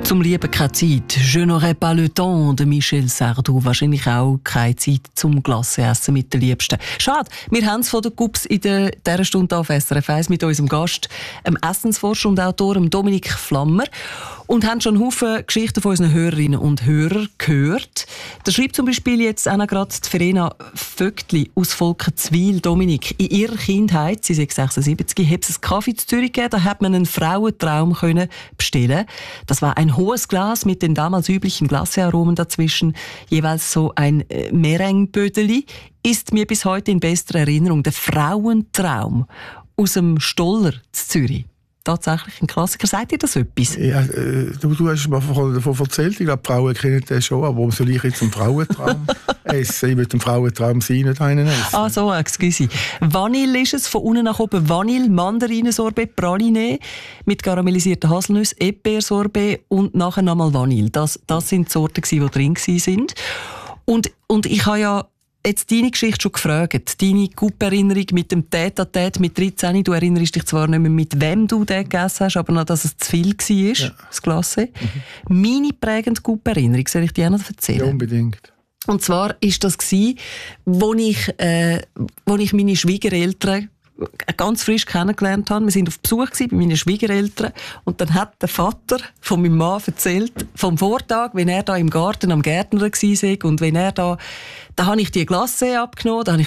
Zum Lieben keine Zeit. Je n'aurais pas le temps de Michel Sardou. Wahrscheinlich auch keine Zeit zum Glasse-Essen mit den Liebsten. Schade, wir haben es von den Gups in dieser Stunde auf SRF 1 mit unserem Gast, dem Essensforscher und Autor Dominik Flammer. Und haben schon Haufen Geschichten von unseren Hörerinnen und Hörern gehört. Da schreibt zum Beispiel jetzt auch gerade die Verena Vögtli aus Volkenzwil. Dominik, in ihrer Kindheit, sie ist 76, hat es einen Kaffee in Zürich gegeben, da hat man einen Frauentraum können bestellen. Das war ein hohes Glas mit den damals üblichen Glacearomen dazwischen, jeweils so ein Meringue-Bödeli. Ist mir bis heute in bester Erinnerung der Frauentraum aus dem Stoller in Zürich. Tatsächlich ein Klassiker. Sagt ihr das etwas? Ja, du hast mir davon erzählt. Ich glaube, die Frauen kennen das schon. Aber warum soll ich jetzt einen Frauentraum essen? Ich will einen Frauentraum sein, nicht einen essen. Ah so, excuse. Vanille ist es, von unten nach oben. Vanille, Mandarinensorbet, Praline mit karamellisierten Haselnüssen, Erdbeersorbet und nachher nochmal Vanille. Das sind die Sorten, die drin waren. Und ich habe ja jetzt deine Geschichte schon gefragt. Deine Coup-Erinnerung mit dem Tête-à-Tête mit 13. Du erinnerst dich zwar nicht mehr, mit wem du den gegessen hast, aber noch, dass es zu viel war, ja. Das Glace. Meine prägende Coup-Erinnerung, soll ich dir auch noch erzählen? Ja, unbedingt. Und zwar war das, wo ich meine Schwiegereltern ganz frisch kennengelernt habe. Wir sind auf Besuch bei meinen Schwiegereltern und dann hat der Vater von meinem Mann erzählt, vom Vortag, wenn er da im Garten am Gärtner war und wenn er da habe ich die Glace abgenommen, da habe ich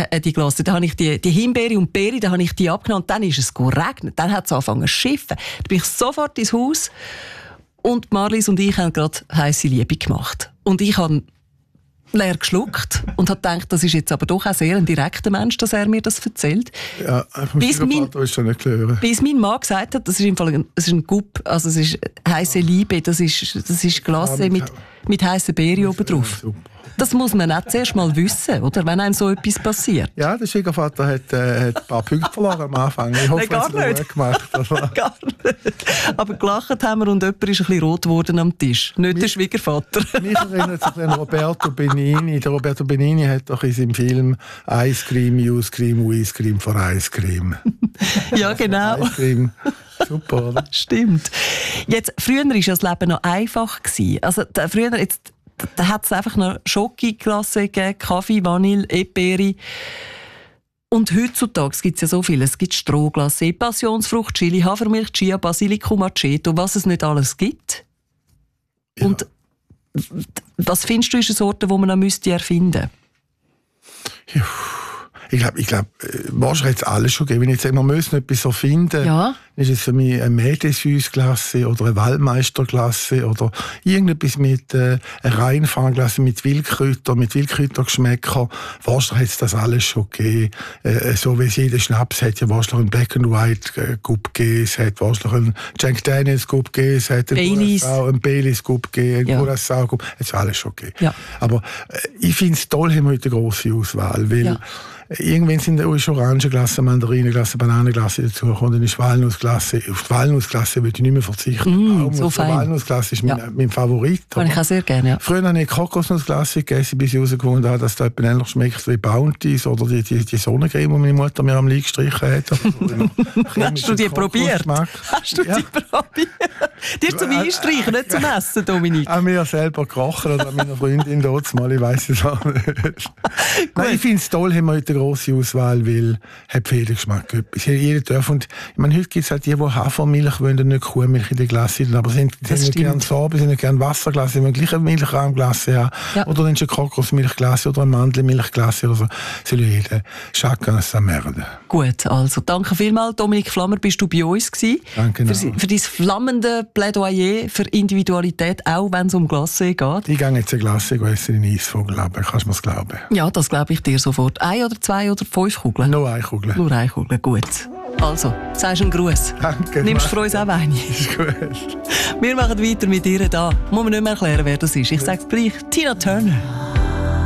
die Himbeere und Beere, da habe ich die abgenommen und dann ist es geregnet, dann hat es angefangen zu schiffen. Da bin ich sofort ins Haus und Marlies und ich haben gerade heisse Liebe gemacht. Und ich habe leer geschluckt und habe gedacht, das ist jetzt aber doch auch sehr ein direkter Mensch, dass er mir das erzählt. Ja, vom Schwiegervater ist schon nicht klar. Bis mein Mann gesagt hat, das ist im Fall ein Gup, also es ist heisse Liebe, das ist Glace mit heissen Beeren oben drauf. Das muss man auch zuerst mal wissen, oder? Wenn einem so etwas passiert. Ja, der Schwiegervater hat ein paar Punkte verloren am Anfang. Ich hoffe, er hat es gut gemacht. Gar nicht. Aber gelacht haben wir und jemand ist ein bisschen rot geworden am Tisch. Nicht der Schwiegervater. Mich erinnert sich an Roberto Benigni. Der Roberto Benigni hat doch in seinem Film Ice Cream, Use Cream, Ice Cream for Ice Cream. Ja, genau. Ice Cream. Super, oder? Stimmt. Jetzt, früher war das Leben noch einfach. Also, früher, jetzt, da hat es einfach noch Schoki-Glace gegeben, Kaffee, Vanille, Erdbeere. Und heutzutage gibt es ja so viel. Es gibt Strohglace, Passionsfrucht, Chili, Hafermilch, Chia, Basilikum, Aceto, was es nicht alles gibt. Ja. Und was findest du, ist eine Sorte, die man noch erfinden müsste? Ich glaube, wahrscheinlich hat es alles schon gegeben. Wenn ich jetzt sage, man muss noch etwas erfinden, ja. Ist es für mich eine Mädesüß-Glace oder eine Waldmeister-Glace oder irgendetwas mit einer Rheinfahnglace mit Wildkräutergeschmäcker. Wahrscheinlich hat es das alles schon gegeben. So wie es jeder Schnaps hat, ja wahrscheinlich ein Black and White Gup gegeben, es hat wahrscheinlich ein Jack Daniels Gup gegeben, es hat ein Baileys Gup gegeben, ein Curaçao Gup, es hat alles schon gegeben. Ja. Aber ich finde es toll, haben wir heute eine grosse Auswahl, weil irgendwann sind auch schon Orangenglasse, Mandarinenglasse, Bananenglasse dazugekommen, dann ist Walnussglasse. Auf die Walnussglasse würde ich nicht mehr verzichten. So fein. Walnussglasse ist mein Favorit. Ich auch sehr gerne, ja. Früher habe ich Kokosnussglasse gegessen, bis ich herausgefunden habe, dass das etwas ähnlich schmeckt wie Bounties oder die Sonnencreme, die meine Mutter mir am Lieg gestrichen hat. Hast du die probiert? Hast du die probiert? Die ist zum Einstreichen, nicht zum Essen, Dominik. An mir selber gekocht oder an meiner Freundin dort mal, ich weiss es auch nicht. Nein, ich finde es toll, haben wir heute eine grosse Auswahl, weil hat viel Geschmack. Jeder darf. Und ich meine, heute gibt es halt die Hafermilch wollen, nicht Kuhmilch in der Glasse, aber sie haben nicht gerne Farbe, sie haben nicht gerne Wasserglasse, sie wollen gleich eine Milchrahmglasse haben. Ja. Oder dann eine Kokosmilchglasse oder eine Mandelmilchglasse oder so. Soll jeder chacun sa merde. Gut, also danke vielmals. Dominik Flammer, bist du bei uns gewesen. Danke. Für dein flammende Plädoyer für Individualität, auch wenn es um Glace geht. Ich gehe jetzt eine Glace essen in Eisvogel, aber kannst du mir's glauben? Ja, das glaube ich dir sofort. 1 oder 2 oder 5 Kugeln? Nur 1 Kugel. Nur 1 Kugel, gut. Also, sagst einen Gruß. Danke. Nimmst du für uns auch Wein? Ist gut. Wir machen weiter mit ihr da. Muss man nicht mehr erklären, wer das ist. Ich sage es gleich. Tina Turner.